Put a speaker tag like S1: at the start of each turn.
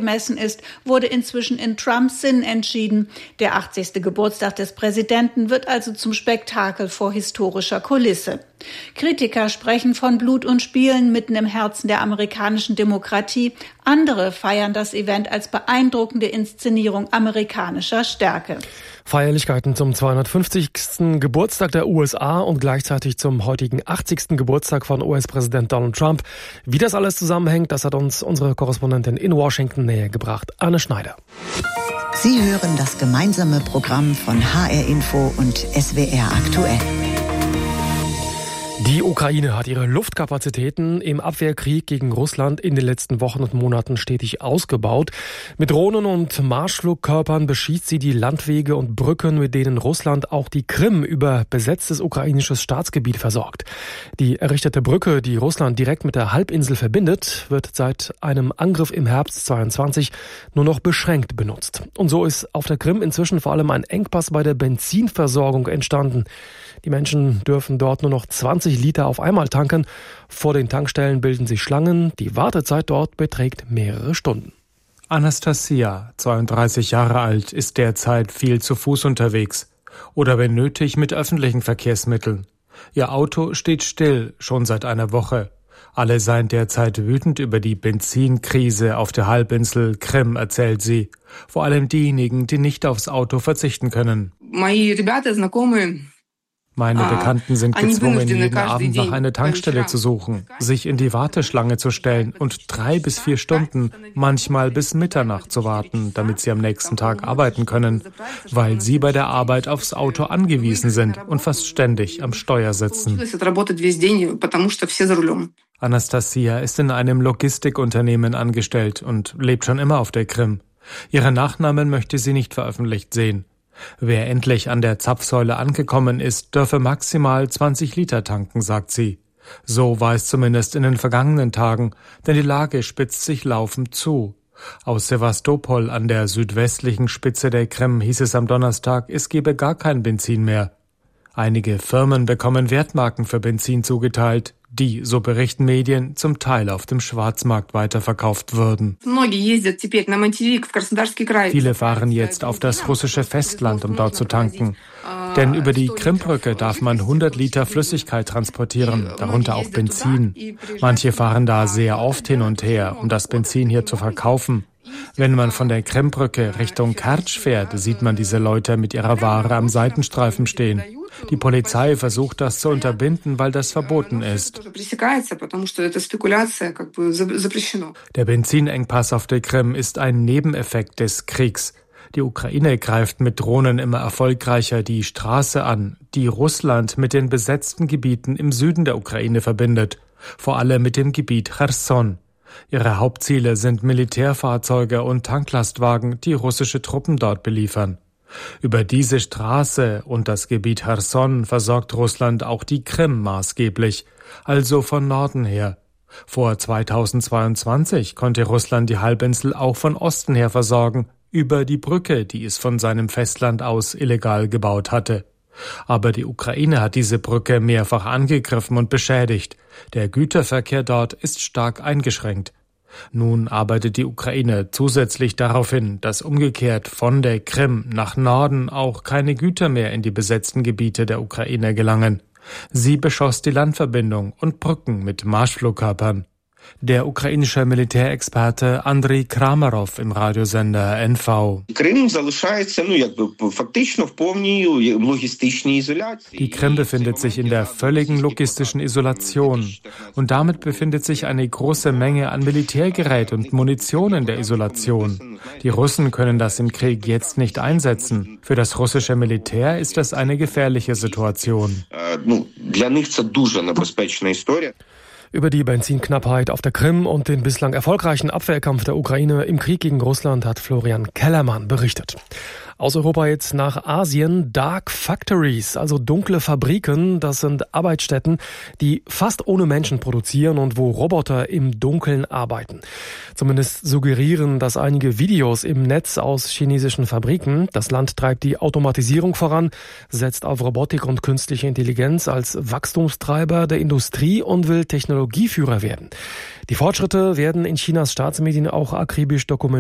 S1: angemessen ist, wurde inzwischen in Trumps Sinn entschieden. Der 80. Geburtstag des Präsidenten wird also zum Spektakel vor historischer Kulisse. Kritiker sprechen von Blut und Spielen mitten im Herzen der amerikanischen Demokratie. Andere feiern das Event als beeindruckende Inszenierung amerikanischer Stärke.
S2: Feierlichkeiten zum 250. Geburtstag der USA und gleichzeitig zum heutigen 80. Geburtstag von US-Präsident Donald Trump. Wie das alles zusammenhängt, das hat uns unsere Korrespondentin in Washington näher gebracht, Anne Schneider.
S3: Sie hören das gemeinsame Programm von HR Info und SWR Aktuell.
S2: Die Ukraine hat ihre Luftkapazitäten im Abwehrkrieg gegen Russland in den letzten Wochen und Monaten stetig ausgebaut. Mit Drohnen und Marschflugkörpern beschießt sie die Landwege und Brücken, mit denen Russland auch die Krim über besetztes ukrainisches Staatsgebiet versorgt. Die errichtete Brücke, die Russland direkt mit der Halbinsel verbindet, wird seit einem Angriff im Herbst 2022 nur noch beschränkt benutzt. Und so ist auf der Krim inzwischen vor allem ein Engpass bei der Benzinversorgung entstanden. Die Menschen dürfen dort nur noch 20 Liter auf einmal tanken. Vor den Tankstellen bilden sich Schlangen. Die Wartezeit dort beträgt mehrere Stunden.
S4: Anastasia, 32 Jahre alt, ist derzeit viel zu Fuß unterwegs. Oder wenn nötig mit öffentlichen Verkehrsmitteln. Ihr Auto steht still, schon seit einer Woche. Alle seien derzeit wütend über die Benzinkrise auf der Halbinsel Krim, erzählt sie. Vor allem diejenigen, die nicht aufs Auto verzichten können. Meine Bekannten sind gezwungen, jeden Abend nach einer Tankstelle zu suchen, sich in die Warteschlange zu stellen und 3 bis 4 Stunden, manchmal bis Mitternacht zu warten, damit sie am nächsten Tag arbeiten können, weil sie bei der Arbeit aufs Auto angewiesen sind und fast ständig am Steuer sitzen. Anastasia ist in einem Logistikunternehmen angestellt und lebt schon immer auf der Krim. Ihren Nachnamen möchte sie nicht veröffentlicht sehen. Wer endlich an der Zapfsäule angekommen ist, dürfe maximal 20 Liter tanken, sagt sie. So war es zumindest in den vergangenen Tagen, denn die Lage spitzt sich laufend zu. Aus Sewastopol an der südwestlichen Spitze der Krim hieß es am Donnerstag, es gebe gar kein Benzin mehr. Einige Firmen bekommen Wertmarken für Benzin zugeteilt, die, so berichten Medien, zum Teil auf dem Schwarzmarkt weiterverkauft würden. Viele fahren jetzt auf das russische Festland, um dort zu tanken. Denn über die Krimbrücke darf man 100 Liter Flüssigkeit transportieren, darunter auch Benzin. Manche fahren da sehr oft hin und her, um das Benzin hier zu verkaufen. Wenn man von der Krimbrücke Richtung Kertsch fährt, sieht man diese Leute mit ihrer Ware am Seitenstreifen stehen. Die Polizei versucht das zu unterbinden, weil das verboten ist. Der Benzinengpass auf der Krim ist ein Nebeneffekt des Kriegs. Die Ukraine greift mit Drohnen immer erfolgreicher die Straße an, die Russland mit den besetzten Gebieten im Süden der Ukraine verbindet, vor allem mit dem Gebiet Cherson. Ihre Hauptziele sind Militärfahrzeuge und Tanklastwagen, die russische Truppen dort beliefern. Über diese Straße und das Gebiet Cherson versorgt Russland auch die Krim maßgeblich, also von Norden her. Vor 2022 konnte Russland die Halbinsel auch von Osten her versorgen, über die Brücke, die es von seinem Festland aus illegal gebaut hatte. Aber die Ukraine hat diese Brücke mehrfach angegriffen und beschädigt. Der Güterverkehr dort ist stark eingeschränkt. Nun arbeitet die Ukraine zusätzlich darauf hin, dass umgekehrt von der Krim nach Norden auch keine Güter mehr in die besetzten Gebiete der Ukraine gelangen. Sie beschoss die Landverbindung und Brücken mit Marschflugkörpern. Der ukrainische Militärexperte Andrei Kramarov im Radiosender NV. Die Krim befindet sich in der völligen logistischen Isolation. Und damit befindet sich eine große Menge an Militärgerät und Munition in der Isolation. Die Russen können das im Krieg jetzt nicht einsetzen. Für das russische Militär ist das eine gefährliche Situation.
S2: Über die Benzinknappheit auf der Krim und den bislang erfolgreichen Abwehrkampf der Ukraine im Krieg gegen Russland hat Florian Kellermann berichtet. Aus Europa jetzt nach Asien. Dark Factories, also dunkle Fabriken, das sind Arbeitsstätten, die fast ohne Menschen produzieren und wo Roboter im Dunkeln arbeiten. Zumindest suggerieren das einige Videos im Netz aus chinesischen Fabriken. Das Land treibt die Automatisierung voran, setzt auf Robotik und künstliche Intelligenz als Wachstumstreiber der Industrie und will Technologieführer werden. Die Fortschritte werden in Chinas Staatsmedien auch akribisch dokumentiert.